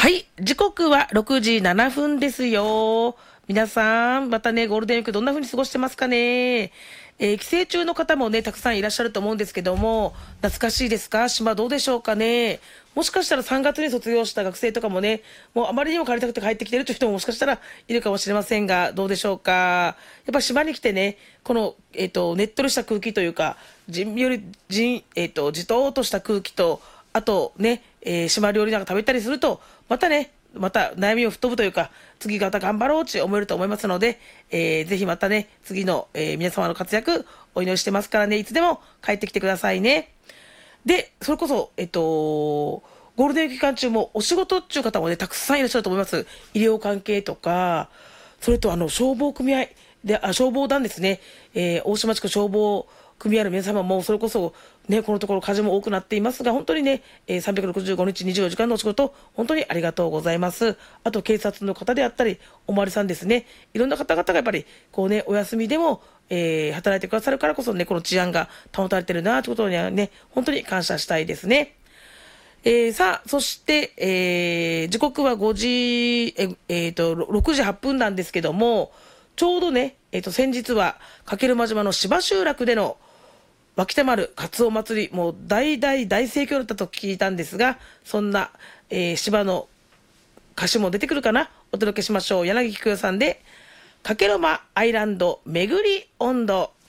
はい、時刻は6時7分ですよ。皆さん、またね、ゴールデンウィークどんな風に過ごしてますかね。帰省中の方もね、たくさんいらっしゃると思うんですけども、懐かしいですか？島どうでしょうかね。もしかしたら3月に卒業した学生とかもね、もうあまりにも帰りたくて帰ってきてるという人ももしかしたらいるかもしれませんが、どうでしょうか。やっぱ島に来てね、この、ねっとりした空気というか、じとっとした空気と、あとね、島料理なんか食べたりすると、また悩みを吹っ飛ぶというか、次また頑張ろうって思えると思いますので、ぜひまたね、次の、皆様の活躍お祈りしてますからね、いつでも帰ってきてくださいね。で、それこそ、ゴールデン期間中もお仕事っていう方もね、たくさんいらっしゃると思います。医療関係とか、それと消防組合で、消防団ですね、大島地区消防組合の皆様も、それこそ、ね、このところ火事も多くなっていますが、本当にね、365日24時間のお仕事、本当にありがとうございます。あと、警察の方であったり、おまわりさんですね、いろんな方々がやっぱり、こうね、お休みでも、働いてくださるからこそね、この治安が保たれてるなということにはね、本当に感謝したいですね。さあ、そして、時刻は5時、6時8分なんですけども、ちょうどね、先日は、加計呂麻島の芝集落での脇田丸カツオ祭り、もう大大大盛況だったと聞いたんですが、そんな、芝の歌詞も出てくるかな、お届けしましょう。柳菊代さんで、加計呂麻アイランド巡り温度。